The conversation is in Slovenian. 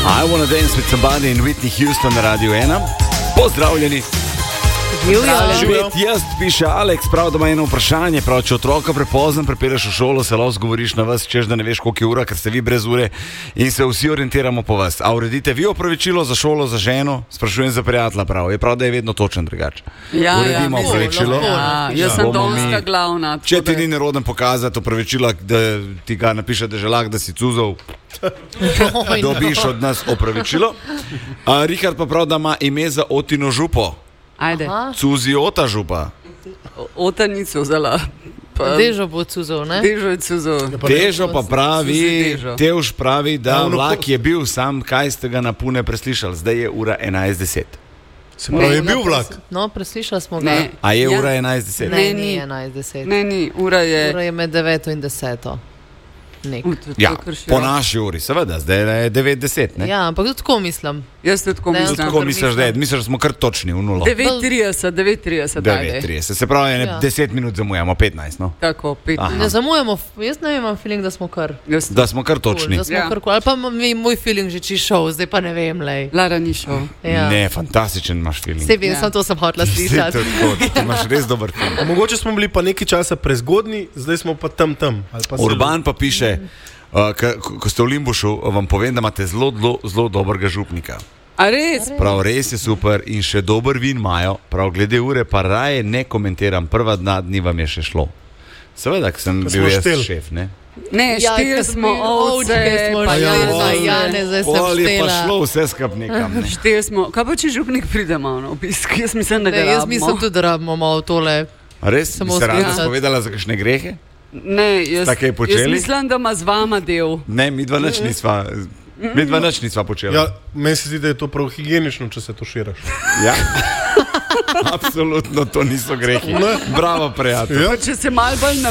I Wanna Dance with Somebody in Whitney Houston na Radio 1. Pozdravljeni. Živet jaz, piše Alex, prav da ima eno vprašanje. Prav, če otroka prepozno pripelješ v šolo, se lahko zgovoriš na vas, češ da ne veš, koliko je ura, ker ste vi brez ure in se vsi orientiramo po vas. A uredite vi opravičilo za šolo, za ženo? Sprašujem za prijatelja, prav. Je prav, da je vedno točen drugače. Uredimo opravičilo. Jaz sem domska glavna. Če ti ni neroden pokazati opravičila, da ti ga napiše deželak, da si cuzov, dobiš od nas opravičilo. Richard pa prav, da ima ime za Otino župo. Ajde. Cuzi Ota župa. Ota ni cuzala. Dežo bo cuzov, ne? Dežo je cuzov. Težo pa pravi, Tevž pravi, da vlak je bil sam, kaj ste ga napune preslišali. Zdaj je ura 11:10. Se pravi, je bil vlak? No, preslišali smo ga. Ne. A je ura 11:10? Ne, ni 11:10. Ne, ni, ura je... Ura je med 9 in 10. Nek. Ja, po naši uri, seveda, zdaj je 9:10, ne? Ja, ampak tudi tako mislim. Jaz tudi tako Ne, mislim. Tako misliš, da je, misliš, da smo kar točni v nulo. 9:30, ajde. 9:30, se pravi, Ja. 10 minut zamujamo, 15, no? Tako, 5. Aha. Ne zamujamo, jaz ne vem, imam feeling, da smo kar Da smo kar točni. Da smo Ja. kar cool. Ali pa moj feeling že čišel, zdaj pa ne vem, lej. Lara ni šel. Ja. Ne, fantastičen imaš feeling. Vse vem, Ja. samo to sem hotela Saj slišati. to je tako, ti imaš res dober feeling. Mogoče smo bili pa nekaj časa prezgodni, zdaj smo pa tam. Ali pa Urban pa piše, ko ste v Limbušu, vam povem, da imate zelo dobrega župnika. A res? Prav, res je super in še dober vin imajo. Prav, glede ure pa raje ne komentiram, prva dni vam je še šlo. Seveda, ker sem bil jaz štel. šef, ne? Ne, štiri smo ovce, smo pa šteli, ja, Jane, zdaj sem Pol je pa štela. šlo vse skap nekam, ne? štiri smo. Kaj pa če župnik pride malo na obisk? Jaz mislim, da ga Ne, jaz rabimo. mislim tudi, da rabimo malo tole. A res? Samo Bi se rada slišati. spovedala za kakšne grehe? Ne, jaz Sta kaj počeli? jaz mislim, da ima z vama del. Ne, midva nič nisva počela. Ja, meni se zdi, da je to prav higienično, če se tuširaš. Ja. Absolutno, to niso grehi. Bravo, prijatelj. Ja. Pa če se malo bolj